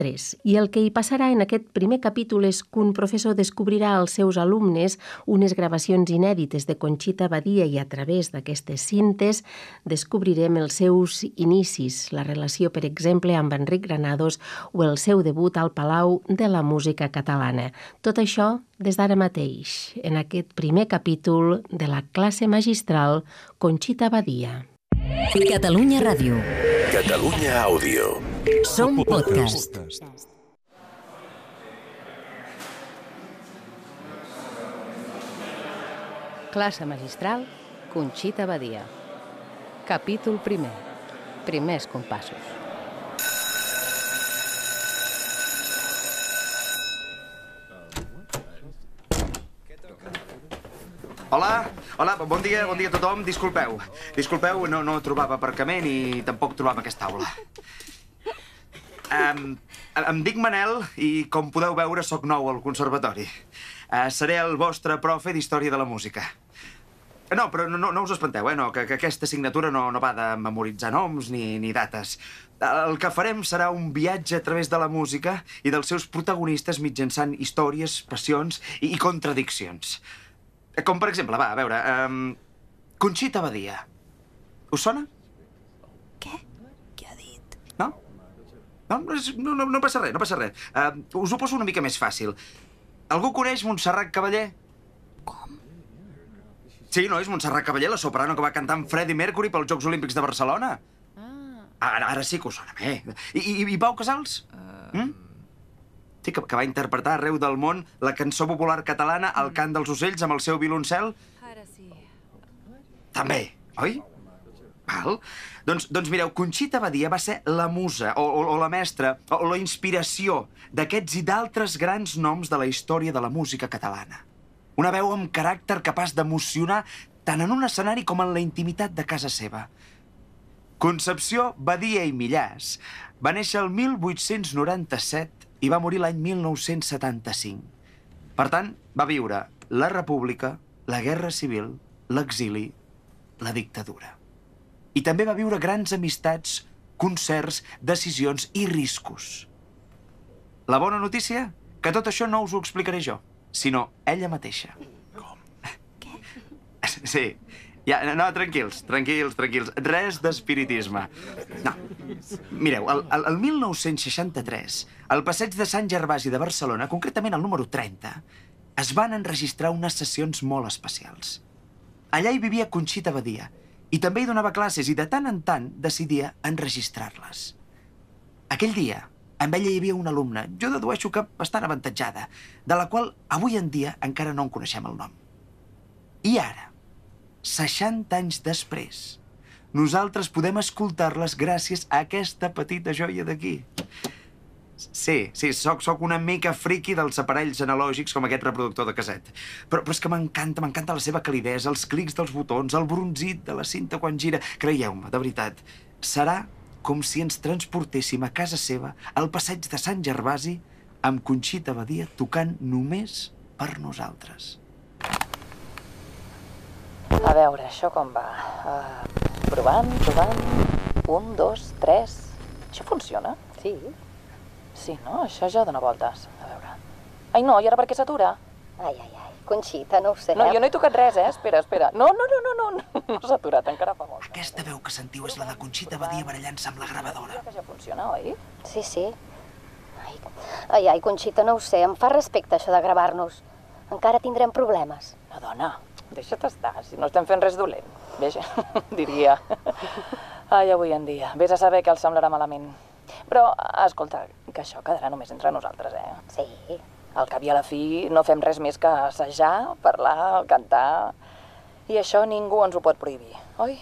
I el que hi passarà en aquest primer capítol és que un professor descobrirà als seus alumnes unes gravacions inèdites de Conxita Badia i a través d'aquestes cintes descobrirem els seus inicis, la relació, per exemple, amb Enric Granados o el seu debut al Palau de la Música Catalana. Tot això des d'ara mateix, en aquest primer capítol de la classe magistral Conxita Badia. Catalunya Ràdio. Catalunya Àudio. Som podcast. Classe magistral Conxita Badia. Capítol primer. Primers compassos. Hola, bon dia a tothom. Disculpeu, no trobava aparcament i tampoc trobava aquesta aula. Em dic Manel i, com podeu veure, sóc nou al conservatori. Seré el vostre profe d'Història de la Música. No, però no us espanteu, que aquesta assignatura no va de memoritzar noms ni dates. El que farem serà un viatge a través de la música i dels seus protagonistes mitjançant històries, passions i contradiccions. Com, per exemple, a veure, Conxita Badia. Us sona? Què? Què ha dit? No? No passa res. Us ho poso una mica més fàcil. Algú coneix Montserrat Caballé? Com? Sí, no, és Montserrat Caballé, la soprano que va cantar amb Freddie Mercury pels Jocs Olímpics de Barcelona. Ara sí que us sona bé. I Pau Casals? Sí, que va interpretar arreu del món la cançó popular catalana El cant dels ocells amb el seu violoncel? Ara sí. També, oi? Val. Doncs mireu, Conxita Badia va ser la musa, o la mestra, o la inspiració d'aquests i d'altres grans noms de la història de la música catalana. Una veu amb caràcter capaç d'emocionar tant en un escenari com en la intimitat de casa seva. Concepció Badia i Millàs va néixer el 1897 i va morir l'any 1975. Per tant, va viure la República, la Guerra Civil, l'exili, la dictadura. I també va viure grans amistats, concerts, decisions i riscos. La bona notícia? Que tot això no us ho explicaré jo, sinó ella mateixa. Com? Què? Sí. No, tranquils. Res d'espiritisme. No. Mireu, el 1963, al passeig de Sant Gervasi de Barcelona, concretament al número 30, es van enregistrar unes sessions molt especials. Allà hi vivia Conxita Badia, i també hi donava classes i de tant en tant decidia enregistrar-les. Aquell dia, amb ella hi havia una alumna, jo dedueixo que bastant avantatjada, de la qual avui en dia encara no en coneixem el nom. I ara, 60 anys després, nosaltres podem escoltar-les gràcies a aquesta petita joia d'aquí. Sí, soc una mica friqui dels aparells analògics com aquest reproductor de casset. Però és que m'encanta la seva calidesa, els clics dels botons, el bronzit de la cinta quan gira. Creieu-me, de veritat, serà com si ens transportéssim a casa seva al passeig de Sant Gervasi amb Conxita Badia tocant només per nosaltres. A veure, això com va? Provant. 1, 2, 3... Això funciona? Sí. Sí, no? Això ja dona voltes. A veure... Ai, no, i ara per què s'atura? Ai, Conxita, no ho sé. No, jo no he tocat res, Espera. No s'ha aturat, encara fa molt. Aquesta veu que sentiu és la de Conxita Badia barallant-se amb la gravadora. Que ja funciona, oi? Sí. Ai, Conxita, no ho sé. Em fa respecte això de gravar-nos. Encara tindrem problemes. No, dona, deixa't estar, si no estem fent res dolent. Veja, diria. Ai, avui en dia. Vés a saber què els semblarà malament. Però, escolta, que això quedarà només entre nosaltres, Sí. Al cap i a la fi no fem res més que assajar, parlar, cantar... I això ningú ens ho pot prohibir, oi?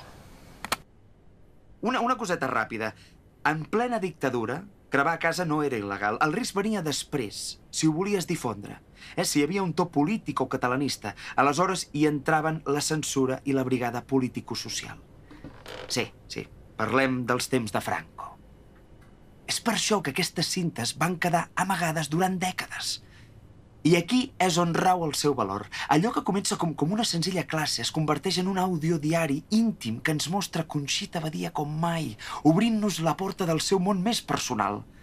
Una coseta ràpida. En plena dictadura, gravar a casa no era il·legal. El risc venia després, si ho volies difondre. Si hi havia un to polític o catalanista, aleshores hi entraven la censura i la brigada político-social. Sí, parlem dels temps de Franco. És per això que aquestes cintes van quedar amagades durant dècades. I aquí és on rau el seu valor. Allò que comença com una senzilla classe es converteix en un audiodiari íntim que ens mostra Conxita Badia com mai, obrint-nos la porta del seu món més personal.